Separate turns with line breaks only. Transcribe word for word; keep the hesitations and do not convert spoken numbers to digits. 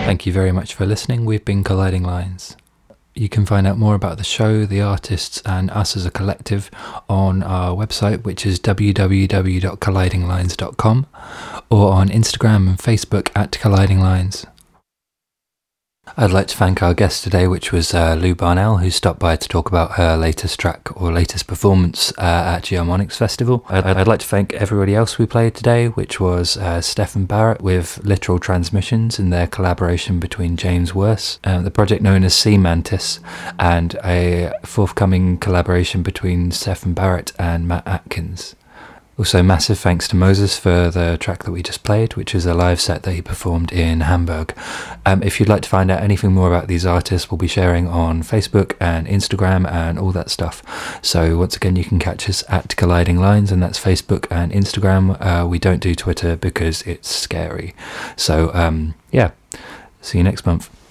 Thank you very much for listening. We've been Colliding Lines. You can find out more about the show, the artists, and us as a collective on our website, which is w w w dot colliding lines dot com, or on Instagram and Facebook at Colliding Lines. I'd like to thank our guest today, which was uh, Lou Barnell, who stopped by to talk about her latest track or latest performance uh, at Geomonics Festival. I'd, I'd like to thank everybody else we played today, which was uh, Stefan Barrett with Literal Transmissions and their collaboration between James Worse, uh, the project known as Sea Mantis, and a forthcoming collaboration between Stefan Barrett and Matt Atkins. Also, massive thanks to Moses for the track that we just played, which is a live set that he performed in Hamburg. Um, if you'd like to find out anything more about these artists, we'll be sharing on Facebook and Instagram and all that stuff. So once again, you can catch us at Colliding Lines, and that's Facebook and Instagram. Uh, we don't do Twitter because it's scary. So um, yeah, see you next month.